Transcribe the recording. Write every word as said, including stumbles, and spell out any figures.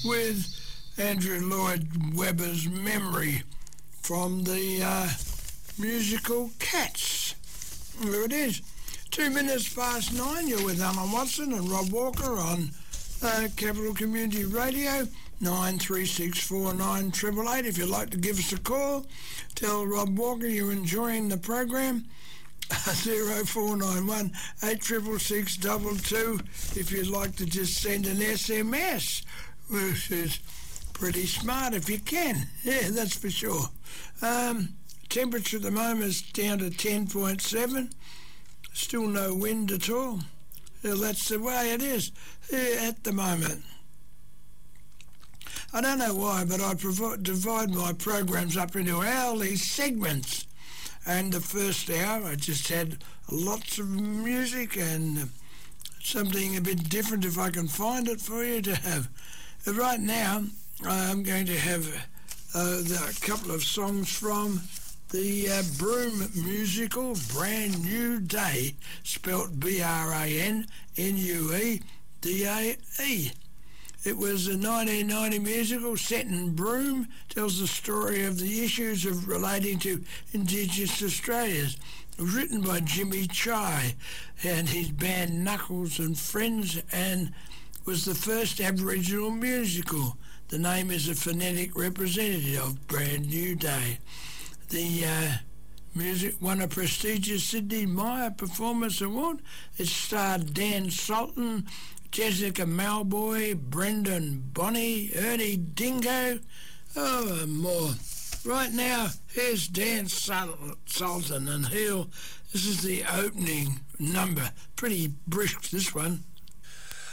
with Andrew Lloyd Webber's Memory from the uh, musical Cats. There it is. Two minutes past nine, you're with Alan Watson and Rob Walker on uh, Capital Community Radio, nine three six four nine eight eight eight. If you'd like to give us a call, tell Rob Walker you're enjoying the program. zero four nine one eight six six two two if you'd like to just send an S M S, which is pretty smart if you can. Yeah, that's for sure. Um, temperature at the moment is down to ten point seven. Still no wind at all. Well, that's the way it is here at the moment. I don't know why, but I provi- divide my programs up into hourly segments. And the first hour, I just had lots of music and something a bit different, if I can find it for you to have. But right now, I'm going to have uh, the, a couple of songs from the uh, Broom musical, Brand New Day, spelt B R A N N U E D A E. It was a nineteen ninety musical set in Broome, tells the story of the issues of relating to Indigenous Australians. It was written by Jimmy Chai and his band Knuckles and Friends, and was the first Aboriginal musical. The name is a phonetic representative of Brand New Day. The uh, music won a prestigious Sydney Meyer Performance Award. It starred Dan Sultan, Jessica Malboy, Brendan Bonney, Ernie Dingo, oh, and more. Right now, here's Dan Sul- Sultan, and he'll, this is the opening number. Pretty brisk, this one.